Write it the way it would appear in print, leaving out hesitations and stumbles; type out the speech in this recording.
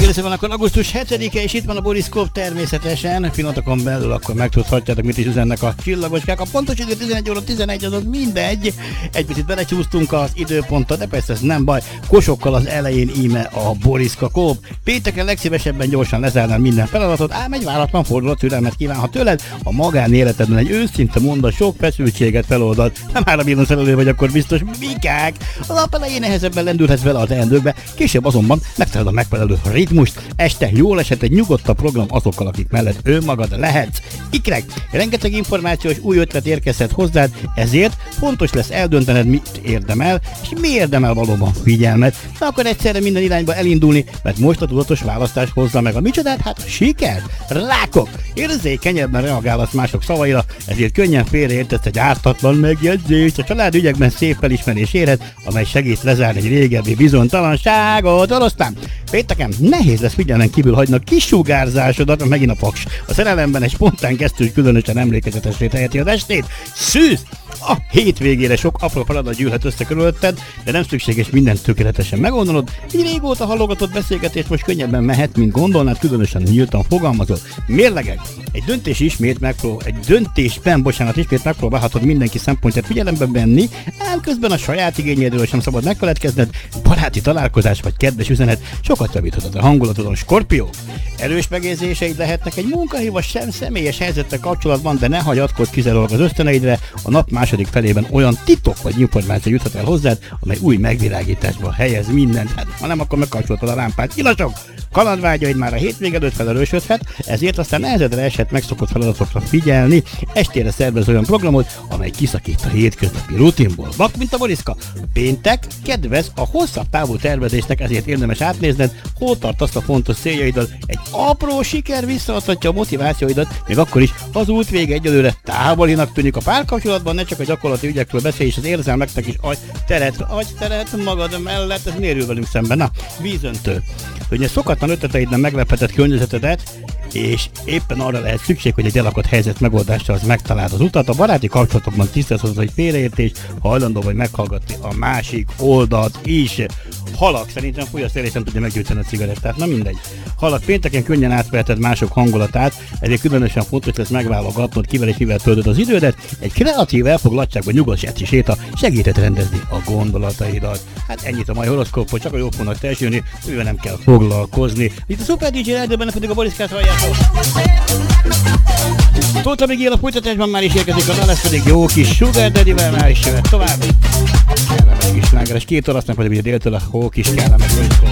Kérlek van akkor augusztus 7-e, és itt van a Boriszkóp természetesen. Pillanatokon belül akkor megtudhatjátok, mit is üzennek a csillagoskák. A pontos idő 11 óra 11, azaz mindegy. Egy picit belecsúsztunk az időpontra, de persze ez nem baj. Kosokkal az elején íme a Boriszkóp. Pénteken legszívesebben gyorsan lezárnám minden feladatot, ám egy váratlan fordulat türelmet kívánhat tőled. A magánéletedben egy őszinte mondat sok feszültséget feloldalt. Nem már a villanszerelő vagy, akkor biztos mikák. Az nap elején nehezebben lendülhetsz vele a teendőkbe, később azonban megtalálod a megfelelő ritmust. Este jól esett egy nyugodtabb program azokkal, akik mellett önmagad lehetsz. Ikrek, rengeteg információs új ötlet érkezhet hozzád, ezért fontos lesz eldöntened, mit érdemel, és mi érdemel valóban figyelmet. De akkor egyszerre minden irányba elindulni, mert most a tudatos választás hozza meg a micsodát, hát a sikert. Rákok, érzékenyebben reagálhatsz mások szavaira, ezért könnyen félreértesz egy ártatlan megjegyzést. A családügyekben szép felismerés érhet, amely segít lezárni egy régebbi bizonytalanságot. Oroszlán, pénteken nehéz lesz figyelmen kívül hagyni a kisugárzásodat, megint a paks. A szerelemben egy spontán gesztus különösen emlékezetesé teheti az estét. Szűz! A hétvégére sok apró feladat gyűlhet össze körülötted, de nem szükséges mindent tökéletesen megoldanod. Egy régóta hallogatott beszélgetés most könnyebben mehet, mint gondolnád, különösen nyíltan fogalmazol. Mérlegek! Egy döntésben ismét megpróbálhatod mindenki szempontját figyelembe venni, ám közben a saját igényedről sem szabad megfeledkezned. Baráti találkozás vagy kedves üzenet sokat javíthatod a hangulatodon, Skorpió. Erős megérzéseid lehetnek egy munkahívas sem személyes helyzettel kapcsolatban, de ne hagyatkozz kizárólag az ösztöneidre. A nap második felében olyan titok vagy információ juthat el hozzád, amely új megvilágításba helyez mindent. Hát, ha nem, akkor megkapcsoltad a lámpát. Nyilasok! Kalandvágyaid már a hétvég előtt felerősödhet, ezért aztán nehezedre esett megszokott feladatokra figyelni. Estére szervez olyan programot, amely kiszakít a hétköznapi rutinból. Vak, mint a Boriszka. Péntek kedvez a hosszabb távú tervezésnek, ezért érdemes átnézned, hol tartasz a fontos céljaiddal. Egy apró siker visszaadhatja a motivációidat, még akkor is, ha az út vége egyelőre távolinak tűnik. A párkapcsolatban ne csak a gyakorlati ügyekről beszélj, és az érzelmeknek is adj teret magad mellett, ez miért ül velünk szemben? Na, vízöntő. Ugye szokatlan ötleteidben meglephetett környezetedet, és éppen arra lehet szükség, hogy egy elakadt helyzet megoldással az megtaláld az utat. A baráti kapcsolatokban tisztázhatod, hogy félreértés, hajlandó vagy meghallgatni a másik oldalt is. Halak, szerintem fújasztérés nem tudja meggyújtani a cigarettát, na mindegy. Halak, pénteken könnyen átveheted mások hangulatát, ezért különösen fontos lesz megválogatnod, kivel és mivel töltöd az idődet. Egy kreatív elfoglaltságban nyugodt zseci séta segített rendezni a gondolataidat. Hát ennyit a mai horoszkópot, csak a jók fognak teljesülni, mivel nem kell foglalkozni. Itt a Super DJ Rádióban pedig a Boriszkát halljátok. Tóth Miguel a folytatásban már is érkezik, a lesz pedig jó kis Sugar Daddy-vel már is jöhet tovább. Kellemes kis slágeres, 2 óra, aztán pedig déltől a hó kis kellemes Boriszkó.